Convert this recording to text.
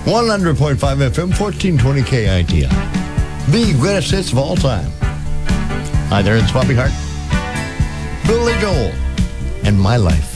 100.5 FM, 1420 KITI. The greatest hits of all time. Hi there, it's Bobby Hart, Billy Joel, and My Life.